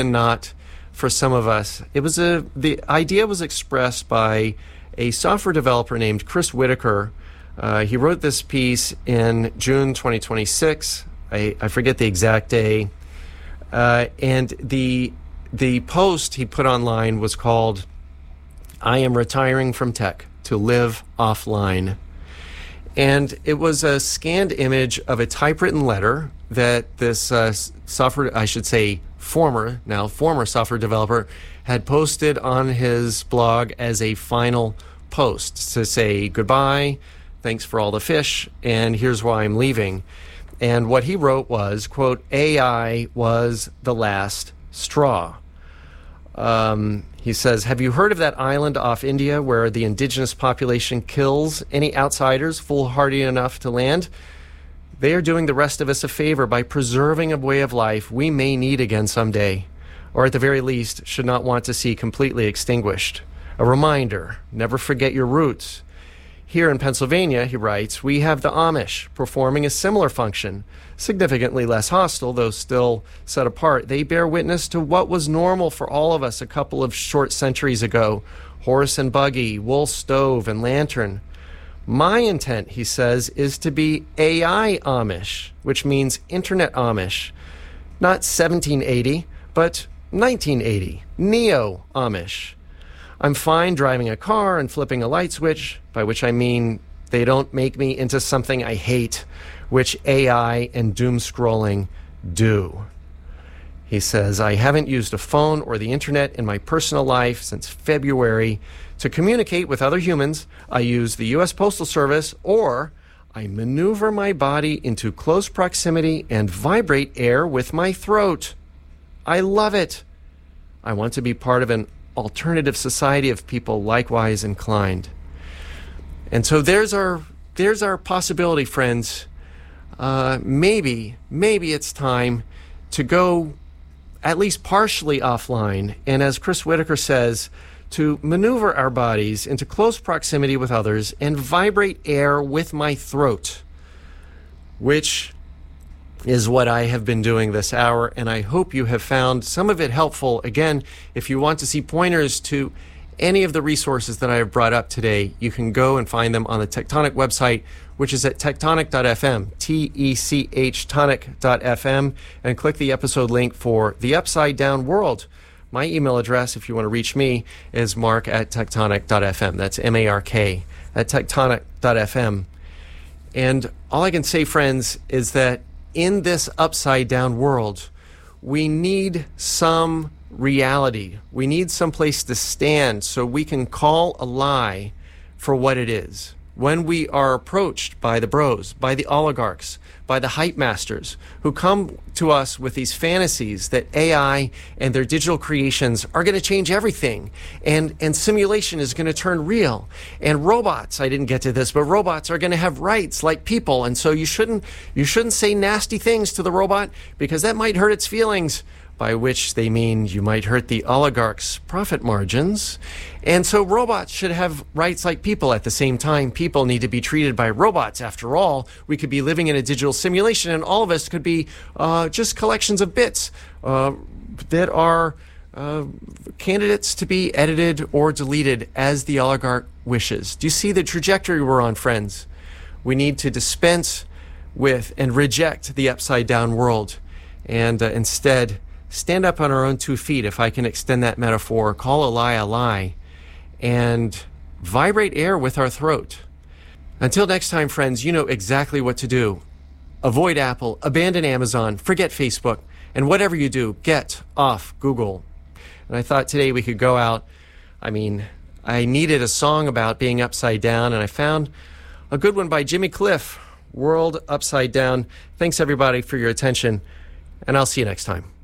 and not for some of us. The idea was expressed by a software developer named Chris Whitaker. He wrote this piece in June 2026. I forget the exact day. And the post he put online was called, "I am retiring from tech to live offline." And it was a scanned image of a typewritten letter that this former software developer had posted on his blog as a final post to say goodbye, thanks for all the fish, and here's why I'm leaving. And what he wrote was, quote, "AI was the last straw." He says, "Have you heard of that island off India where the indigenous population kills any outsiders foolhardy enough to land? They are doing the rest of us a favor by preserving a way of life we may need again someday, or at the very least should not want to see completely extinguished. A reminder, never forget your roots. Here in Pennsylvania," he writes, "we have the Amish performing a similar function, significantly less hostile, though still set apart. They bear witness to what was normal for all of us a couple of short centuries ago: horse and buggy, wool stove and lantern. My intent," he says, "is to be AI Amish, which means Internet Amish. Not 1780, but 1980, Neo Amish. I'm fine driving a car and flipping a light switch, by which I mean they don't make me into something I hate, which AI and doom scrolling do." He says, "I haven't used a phone or the internet in my personal life since February. To communicate with other humans, I use the U.S. Postal Service, or I maneuver my body into close proximity and vibrate air with my throat. I love it. I want to be part of an alternative society of people likewise inclined." And so there's our possibility, friends. Maybe it's time to go at least partially offline, and as Chris Whitaker says, to maneuver our bodies into close proximity with others and vibrate air with my throat, which is what I have been doing this hour, and I hope you have found some of it helpful. Again, if you want to see pointers to any of the resources that I have brought up today, you can go and find them on the Tectonic website, which is at tectonic.fm, T-E-C-H tonic.fm, and click the episode link for The Upside Down World. My email address, if you want to reach me, is mark@tectonic.fm. That's M-A-R-K at tectonic.fm. And all I can say, friends, is that in this upside down world, we need some reality. We need some place to stand so we can call a lie for what it is. When we are approached by the bros, by the oligarchs, by the hype masters who come to us with these fantasies that AI and their digital creations are going to change everything, and simulation is going to turn real, and robots, I didn't get to this, but robots are going to have rights like people, and so you shouldn't say nasty things to the robot because that might hurt its feelings, by which they mean you might hurt the oligarchs' profit margins. And so robots should have rights like people. At the same time, people need to be treated by robots. After all, we could be living in a digital simulation, and all of us could be just collections of bits that are candidates to be edited or deleted as the oligarch wishes. Do you see the trajectory we're on, friends? We need to dispense with and reject the upside-down world, and instead stand up on our own 2 feet, if I can extend that metaphor, call a lie, and vibrate air with our throat. Until next time, friends, you know exactly what to do. Avoid Apple, abandon Amazon, forget Facebook, and whatever you do, get off Google. And I thought today we could go out. I needed a song about being upside down, and I found a good one by Jimmy Cliff, World Upside Down. Thanks, everybody, for your attention, and I'll see you next time.